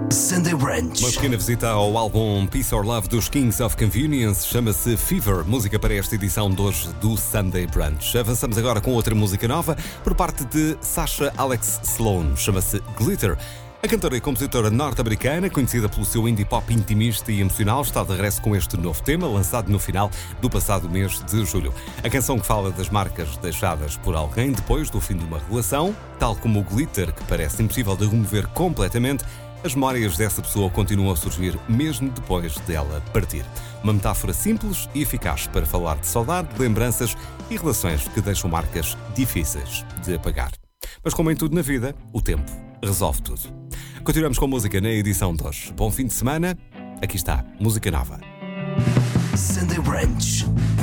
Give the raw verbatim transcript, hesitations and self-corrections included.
Sunday Brunch. Uma pequena visita ao álbum Peace or Love dos Kings of Convenience, chama-se Fever, música para esta edição de hoje do Sunday Brunch. Avançamos agora com outra música nova por parte de Sasha Alex Sloan, chama-se Glitter. A cantora e compositora norte-americana, conhecida pelo seu indie pop intimista e emocional, está de regresso com este novo tema, lançado no final do passado mês de julho. A canção que fala das marcas deixadas por alguém depois do fim de uma relação, tal como o glitter, que parece impossível de remover completamente, as memórias dessa pessoa continuam a surgir mesmo depois dela partir. Uma metáfora simples e eficaz para falar de saudade, lembranças e relações que deixam marcas difíceis de apagar. Mas como em tudo na vida, o tempo resolve tudo. Continuamos com música na edição de hoje. Bom fim de semana. Aqui está, música nova. Sunday Brunch.